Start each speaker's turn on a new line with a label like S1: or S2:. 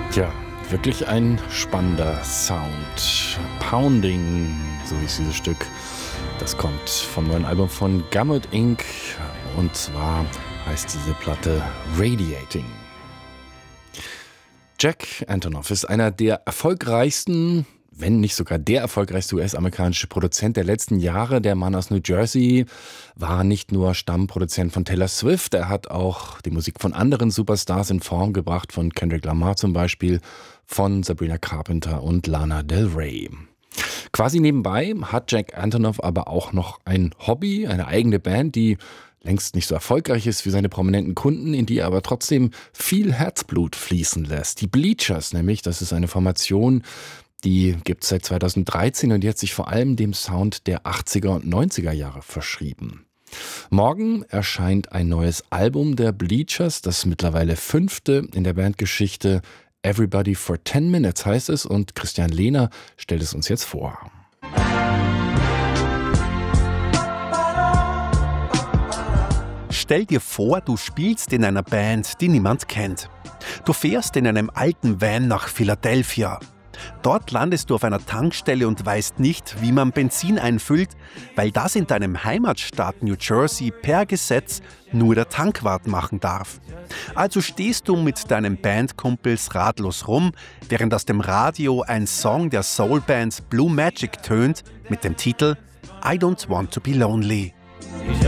S1: Tja, wirklich ein spannender Sound. Pounding, so hieß dieses Stück. Das kommt vom neuen Album von Gamut Inc. Und zwar heißt diese Platte Radiating. Jack Antonoff ist einer der erfolgreichsten, wenn nicht sogar der erfolgreichste US-amerikanische Produzent der letzten Jahre. Der Mann aus New Jersey war nicht nur Stammproduzent von Taylor Swift, er hat auch die Musik von anderen Superstars in Form gebracht, von Kendrick Lamar zum Beispiel, von Sabrina Carpenter und Lana Del Rey. Quasi nebenbei hat Jack Antonoff aber auch noch ein Hobby, eine eigene Band, die längst nicht so erfolgreich ist wie seine prominenten Kunden, in die er aber trotzdem viel Herzblut fließen lässt. Die Bleachers nämlich, das ist eine Formation, die gibt es seit 2013 und die hat sich vor allem dem Sound der 80er und 90er Jahre verschrieben. Morgen erscheint ein neues Album der Bleachers, das mittlerweile 5. in der Bandgeschichte. Everybody for 10 Minutes heißt es und Christian Lehner stellt es uns jetzt vor.
S2: Stell dir vor, du spielst in einer Band, die niemand kennt. Du fährst in einem alten Van nach Philadelphia. Dort landest du auf einer Tankstelle und weißt nicht, wie man Benzin einfüllt, weil das in deinem Heimatstaat New Jersey per Gesetz nur der Tankwart machen darf. Also stehst du mit deinen Bandkumpels ratlos rum, während aus dem Radio ein Song der Soulband Blue Magic tönt mit dem Titel I Don't Want to Be Lonely.